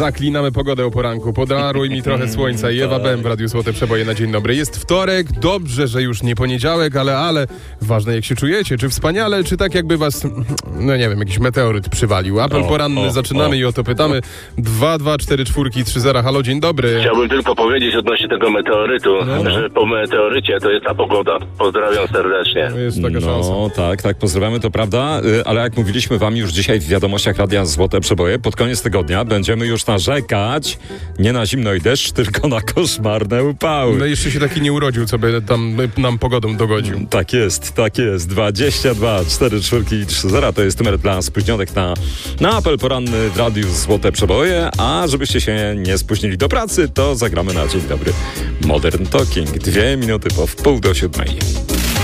Zaklinamy pogodę o poranku. Podaruj mi trochę słońca. I Ewa Bem w Radiu Złote Przeboje na dzień dobry. Jest wtorek, dobrze, że już nie poniedziałek, ale ważne jak się czujecie. Czy wspaniale, czy tak jakby was, no nie wiem, jakiś meteoryt przywalił. Apel poranny, zaczynamy i o to pytamy. 22443. Halo, dzień dobry. Chciałbym tylko powiedzieć odnośnie tego meteorytu, że po meteorycie to jest ta pogoda. Pozdrawiam serdecznie. Jest taka szansa. No tak, pozdrawiamy, to prawda, ale jak mówiliśmy wam już dzisiaj w wiadomościach Radia Złote Przeboje, pod koniec tygodnia będziemy już narzekać nie na zimno i deszcz, tylko na koszmarne upały. No jeszcze się taki nie urodził, co by tam nam pogodą dogodził. Tak jest. 22 44 30 to jest numer dla spóźnionych na apel poranny w Radiu Złote Przeboje, a żebyście się nie spóźnili do pracy, to zagramy na dzień dobry Modern Talking. 2 minuty po 6:30.